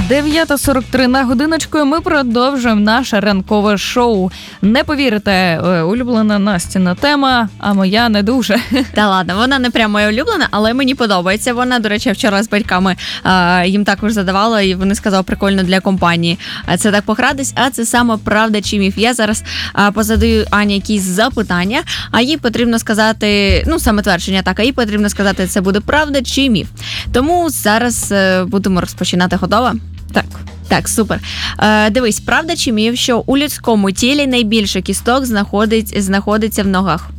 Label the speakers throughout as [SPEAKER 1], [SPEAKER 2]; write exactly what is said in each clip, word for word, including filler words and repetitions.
[SPEAKER 1] дев'ята сорок три на годиночку, і ми продовжуємо наше ранкове шоу. Не повірите, улюблена Настіна тема, а моя не дуже.
[SPEAKER 2] Та ладно, вона не прямо моя улюблена, але мені подобається. Вона, до речі, вчора з батьками а, їм також задавала, і вони сказали, прикольно для компанії. А це так погратись, а це саме правда чи міф. Я зараз а, позадаю Ані якісь запитання, а їй потрібно сказати, ну, саме твердження так, а їй потрібно сказати, це буде правда чи міф. Тому зараз а, будемо розпочинати. Готова?
[SPEAKER 1] Так.
[SPEAKER 2] Так, супер. Е, дивись, правда чи міф, що у людському тілі найбільше кісток знаходить, знаходиться в ногах?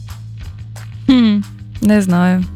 [SPEAKER 1] Хм, не знаю.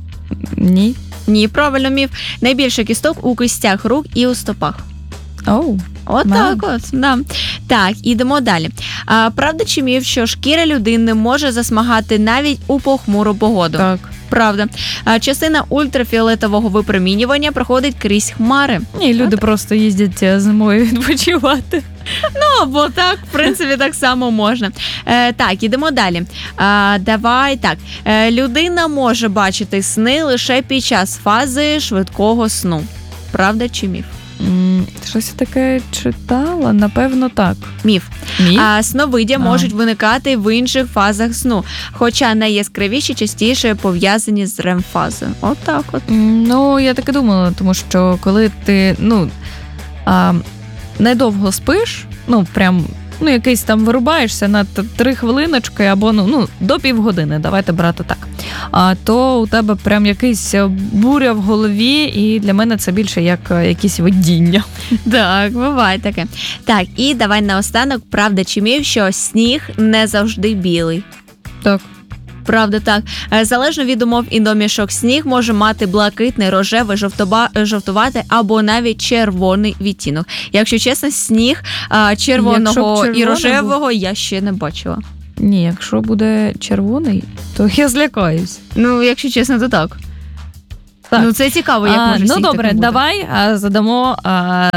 [SPEAKER 1] Ні.
[SPEAKER 2] Ні, правильно, міф. Найбільше кісток у кистях рук і у стопах.
[SPEAKER 1] Оу.
[SPEAKER 2] От так от, да. Так, ідемо далі. А, правда чи міф, що шкіра людини може засмагати навіть у похмуру погоду?
[SPEAKER 1] Так.
[SPEAKER 2] Правда. А, частина ультрафіолетового випромінювання проходить крізь хмари.
[SPEAKER 1] Ні, люди так просто їздять зимою відпочивати.
[SPEAKER 2] Ну, або так, в принципі, так само можна. Е, так, ідемо далі. А, давай так. Е, людина може бачити сни лише під час фази швидкого сну. Правда чи міф?
[SPEAKER 1] М, щось таке читала? Напевно, так.
[SPEAKER 2] Міф.
[SPEAKER 1] Міф?
[SPEAKER 2] А сновиддя
[SPEAKER 1] А.
[SPEAKER 2] можуть виникати в інших фазах сну, хоча найяскравіші частіше пов'язані з рем-фазою. От так от.
[SPEAKER 1] М, Ну, я так і думала, тому що коли ти, ну, а, недовго спиш, ну, прям, ну, якийсь там вирубаєшся на т- три хвилиночки або, ну, ну, до півгодини, давайте брати так, а, то у тебе прям якийсь буря в голові, і для мене це більше як якісь видіння.
[SPEAKER 2] Так, буває таке. Так, і давай наостанок, правда чи міф, що сніг не завжди білий.
[SPEAKER 1] Так.
[SPEAKER 2] Правда, так. Е, Залежно від умов і домішок, сніг може мати блакитний, рожевий, жовтоба, жовтуватий або навіть червоний відтінок. Якщо чесно, сніг а, червоного і рожевого був, я ще не бачила.
[SPEAKER 1] Ні, якщо буде червоний, то я злякаюсь.
[SPEAKER 2] Ну, якщо чесно, то так.
[SPEAKER 1] Так.
[SPEAKER 2] Ну, це цікаво, як
[SPEAKER 1] А,
[SPEAKER 2] може
[SPEAKER 1] ну,
[SPEAKER 2] сніг
[SPEAKER 1] добре,
[SPEAKER 2] таким бути.
[SPEAKER 1] давай а, задамо а,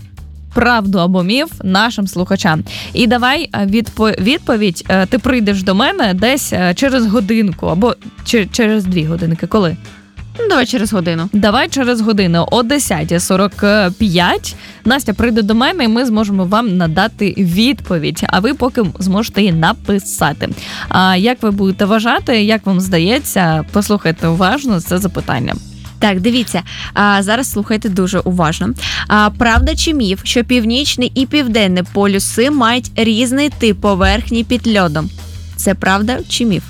[SPEAKER 1] правду або міф нашим слухачам. І давай а, відпо- відповідь, а, ти прийдеш до мене десь а, через годинку або чи- через дві годинки. Коли?
[SPEAKER 2] Ну, давай через годину.
[SPEAKER 1] Давай через годину о десята сорок п'ять Настя прийде до мене, і ми зможемо вам надати відповідь, а ви поки зможете її написати. А як ви будете вважати, як вам здається, послухайте уважно це запитання.
[SPEAKER 2] Так, дивіться, а, зараз слухайте дуже уважно. А, правда чи міф, що північний і південний полюси мають різний тип поверхні під льодом? Це правда чи міф?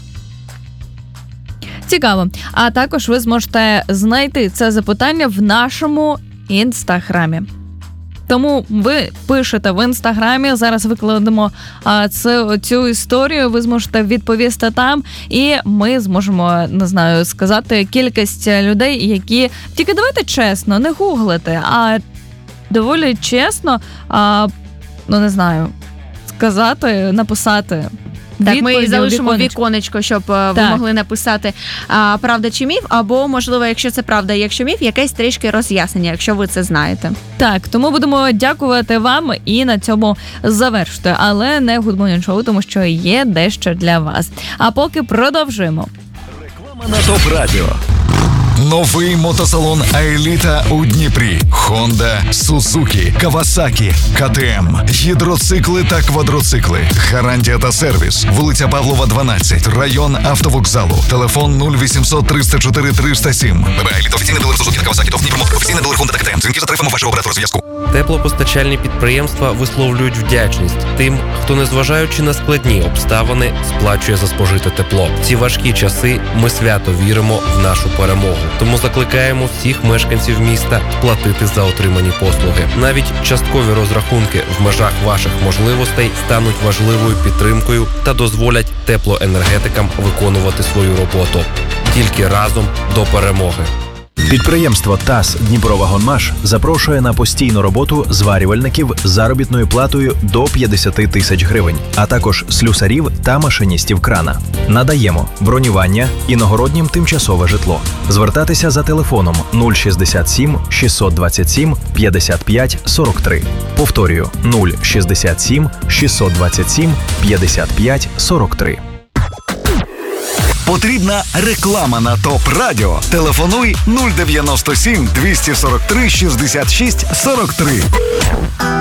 [SPEAKER 1] Цікаво. А також ви зможете знайти це запитання в нашому інстаграмі. Тому ви пишете в інстаграмі, зараз викладемо а, це, цю історію, ви зможете відповісти там, і ми зможемо, не знаю, сказати кількість людей, які, тільки давайте чесно, не гуглити, а доволі чесно, а, ну не знаю, сказати, написати.
[SPEAKER 2] Так, ми
[SPEAKER 1] відповіді у
[SPEAKER 2] залишимо
[SPEAKER 1] віконечку.
[SPEAKER 2] віконечко, щоб е, ви
[SPEAKER 1] Так.
[SPEAKER 2] могли написати а, правда чи міф, або, можливо, якщо це правда, якщо міф, якесь трішки роз'яснення, якщо ви це знаєте.
[SPEAKER 1] Так, тому будемо дякувати вам і на цьому завершити. Але не Good Morning Show, тому що є дещо для вас. А поки продовжуємо.
[SPEAKER 3] Реклама на ТОП Радіо. Новий мотосалон «Аеліта» у Дніпрі. Honda, Suzuki, Kawasaki, ка те ем, гідроцикли та квадроцикли. Гарантія та сервіс. Вулиця Павлова, дванадцять, район автовокзалу. Телефон нуль вісімсот триста чотири триста сім. «Аеліта» – офіційний дилер Suzuki та Kawasaki, ТОВ Дніпромот, офіційний дилер Honda та ка те ем. Дзвінки за тарифами вашого оператора зв'язку.
[SPEAKER 4] Теплопостачальні підприємства висловлюють вдячність тим, хто, незважаючи на складні обставини, сплачує за спожите тепло. В ці важкі часи ми свято віримо в нашу перемогу. Тому закликаємо всіх мешканців міста платити за отримані послуги. Навіть часткові розрахунки в межах ваших можливостей стануть важливою підтримкою та дозволять теплоенергетикам виконувати свою роботу. Тільки разом до перемоги.
[SPEAKER 5] Підприємство ТАСС «Дніпровагонмаш» запрошує на постійну роботу зварювальників з заробітною платою до п'ятдесят тисяч гривень, а також слюсарів та машиністів крана. Надаємо бронювання, іногороднім тимчасове житло. Звертатися за телефоном нуль шістдесят сім шістсот двадцять сім п'ятдесят п'ять сорок три. Повторюю, нуль шістдесят сім шістсот двадцять сім п'ятдесят п'ять сорок три.
[SPEAKER 3] Потрібна реклама на ТОП Радіо? Телефонуй нуль дев'яносто сім двісті сорок три шістдесят шість сорок три.